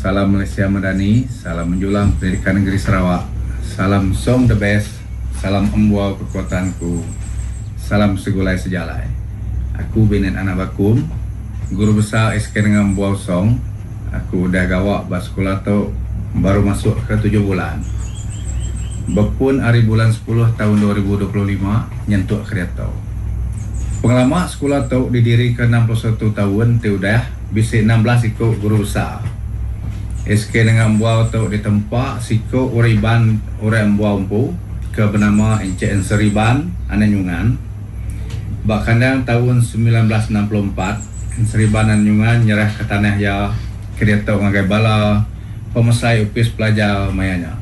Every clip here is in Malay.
Salam Malaysia Madani, salam menjulang pendidikan negeri Sarawak, salam Song the best, salam embuau kekuatanku, salam segulai sejalai. Aku Benet Anabakum, guru besar SK dengan Buau Song. Aku dah gawak bak sekolah tu baru masuk ke 7 bulan. Berpun hari bulan 10 tahun 2025 nyentuk kereta. Pengalaman sekolah tu didiri ke 61 tahun tu dah bisi 16 ikut guru besar. SK dengan Buau tu ditempat siko uriban orang Buau Empu ke bernama NCN Seriban Ananyungan. Bak kandang tahun 1964 Seriban Ananyungan nyerah ke tanah ya kereta ngagai bala pemesai upis pelajar mayanya.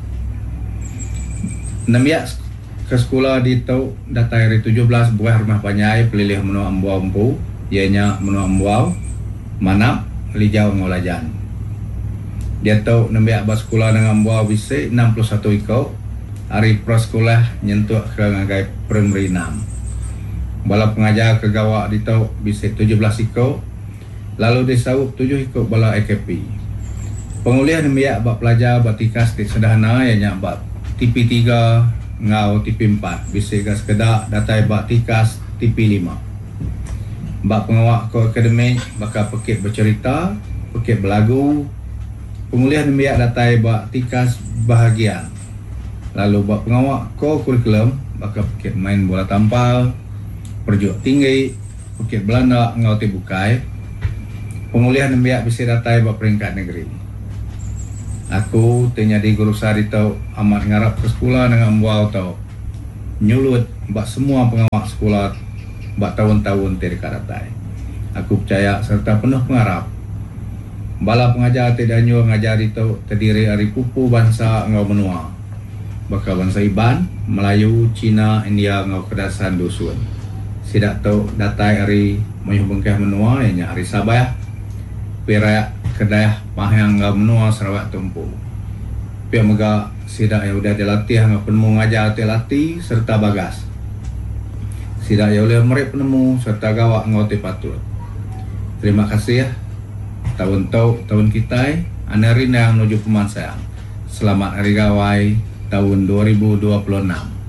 Namiak ke sekolah di tau datai hari 17 buah rumah panyai pelilih menua Buau Empu, ianya menua Buau, Manap, Lijau Ngolajan. Dia tau namiak bas sekolah dengan Buau bisi 61 ikut. Hari prasekolah nyentuk ke ngagai primary 6. Bala pengajar ke gawak di tau bisi 17 ikut. Lalu disaup 7 ikut bala AKP. Penguliah namiak bak pelajar bak tikas sederhana ianya bak TP3 ngau TP4 bisi gas kedak datai bak tikas TP5. Bak pengawak ko akademik bakal pekit bercerita, pekit berlagu. Penguliah namiak datai bak tikas bahagian. Lalu bak pengawak ko kurikulum bakal pekit main bola tampal, perjuk tinggi, pekit Belanda ngau tibukai. Penguliah namiak bisi datai bak peringkat negeri. Aku terjadi guru sari tau amat ngarap ke sekolah dengan Buau tau nyulut bak semua pengawak sekolah bak tahun-tahun terdekat datai. Aku percaya serta penuh pengharap bala pengajar tidak nyuruh ngajari tau terdiri dari pupu bangsa ngau menua, bakal bangsa Iban, Melayu, Cina, India ngau kedasan dusun. Sidak tau datai hari mayuh bengkeh menua ianya hari Sabah pirayak kedai Pahang ngau menua Sarawak tumpu. Pihak mega sidak yang udah dilatih ngau penemu ngajar latih serta bagas. Sidak yang oleh mereka penemu serta gawak ngau patut. Terima kasih ya. Tahun tahun kita anarin yang menuju pemansayang. Selamat Hari Gawai tahun 2026.